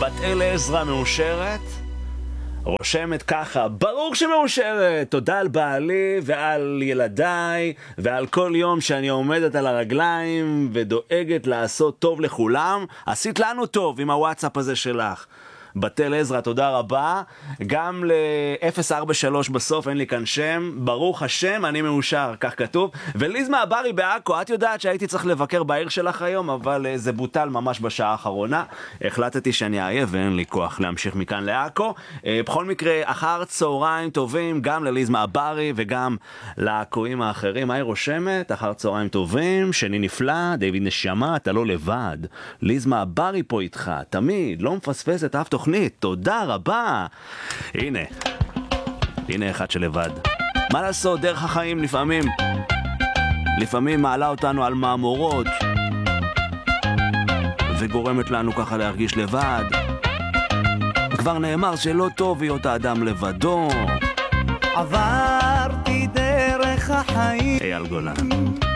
בת אל עזרא מאושרת? רושמת ככה, ברור שמאושרת, תודה על בעלי ועל ילדיי ועל כל יום שאני עומדת על הרגליים ודואגת לעשות טוב לכולם. עשית לנו טוב עם הוואטסאפ הזה שלך. בת אל עזרא, תודה רבה. גם ל-043 בסוף, אין לי כאן שם. ברוך השם, אני מאושר, כך כתוב. וליז מהברי בעכו, את יודעת שהייתי צריך לבקר בעיר שלך היום, אבל זה בוטל ממש בשעה האחרונה. החלטתי שאני אהיה ואין לי כוח להמשיך מכאן לעכו. בכל מקרה, אחר צהריים טובים, גם לליז מהברי וגם לעכואים האחרים. מה היא רושמת? אחר צהריים טובים, שני נפלא, דיוויד נשמה, אתה לא לבד. ליז מהברי פה איתך, תמיד, לא מפספסת אף תוכנית, תודה רבה. הנה אחד שלבד. מה לעשות, דרך החיים לפעמים מעלה אותנו על מאמורות וגורמת לנו ככה להרגיש לבד. כבר נאמר שלא טוב להיות האדם לבדו. עברתי דרך החיים אייל גולן.